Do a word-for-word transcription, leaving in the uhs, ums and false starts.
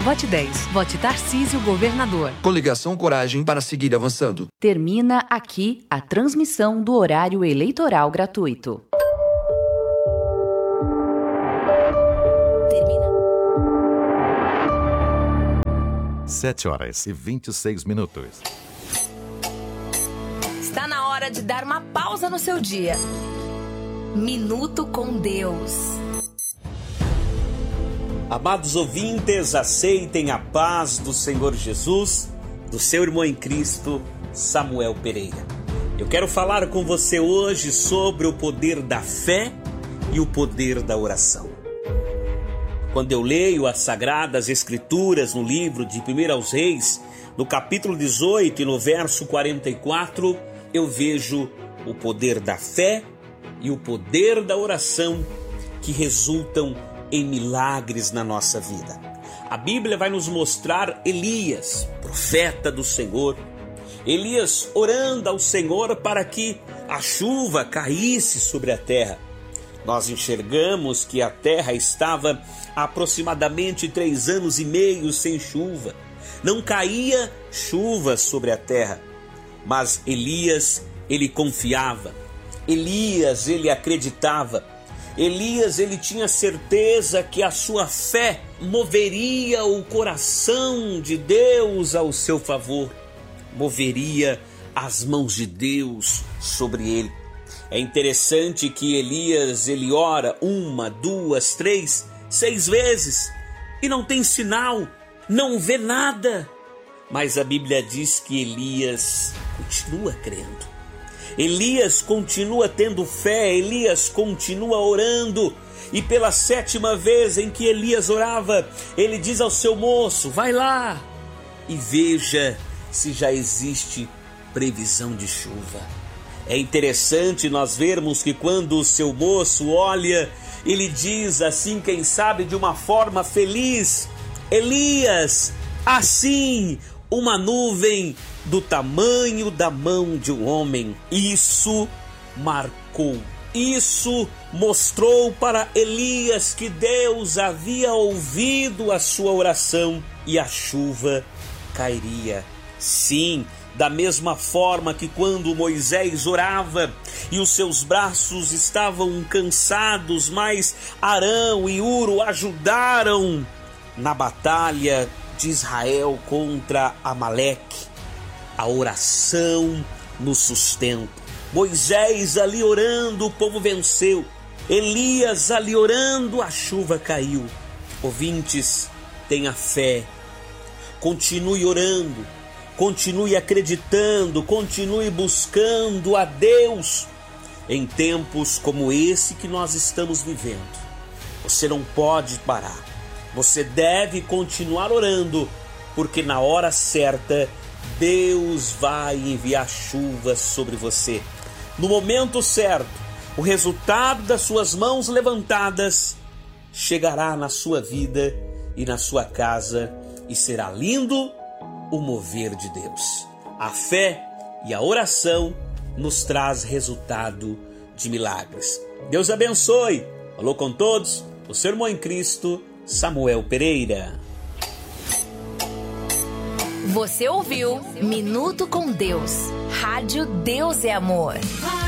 Vote dez. Vote Tarcísio Governador. Coligação Coragem para seguir avançando. Termina aqui a transmissão do horário eleitoral gratuito. Termina. Sete horas e vinte e seis minutos. Está na hora de dar uma pausa no seu dia. Minuto com Deus. Amados ouvintes, aceitem a paz do Senhor Jesus, do seu irmão em Cristo, Samuel Pereira. Eu quero falar com você hoje sobre o poder da fé e o poder da oração. Quando eu leio as Sagradas Escrituras no livro de primeiro aos Reis, no capítulo dezoito e no verso quarenta e quatro, eu vejo o poder da fé e o poder da oração que resultam em milagres na nossa vida. A Bíblia vai nos mostrar Elias, profeta do Senhor. Elias orando ao Senhor para que a chuva caísse sobre a terra. Nós enxergamos que a terra estava há aproximadamente três anos e meio sem chuva. Não caía chuva sobre a terra. Mas Elias, ele confiava. Elias, ele acreditava. Elias, ele tinha certeza que a sua fé moveria o coração de Deus ao seu favor, moveria as mãos de Deus sobre ele. É interessante que Elias, ele ora uma, duas, três, seis vezes e não tem sinal, não vê nada. Mas a Bíblia diz que Elias continua crendo. Elias continua tendo fé, Elias continua orando. E pela sétima vez em que Elias orava, ele diz ao seu moço: vai lá e veja se já existe previsão de chuva. É interessante nós vermos que quando o seu moço olha, ele diz assim, quem sabe de uma forma feliz: Elias, assim uma nuvem do tamanho da mão de um homem. Isso marcou, isso mostrou para Elias que Deus havia ouvido a sua oração e a chuva cairia. Sim, da mesma forma que quando Moisés orava e os seus braços estavam cansados, mas Arão e Uro ajudaram na batalha de Israel contra Amaleque. A oração nos sustenta. Moisés ali orando, o povo venceu. Elias ali orando, a chuva caiu. Ouvintes, tenha fé. Continue orando. Continue acreditando. Continue buscando a Deus. Em tempos como esse que nós estamos vivendo, você não pode parar. Você deve continuar orando, porque na hora certa Deus vai enviar chuva sobre você. No momento certo, o resultado das suas mãos levantadas chegará na sua vida e na sua casa, e será lindo o mover de Deus. A fé e a oração nos traz resultado de milagres. Deus abençoe. Falou com todos o seu irmão em Cristo, Samuel Pereira. Você ouviu Minuto com Deus. Rádio Deus é Amor.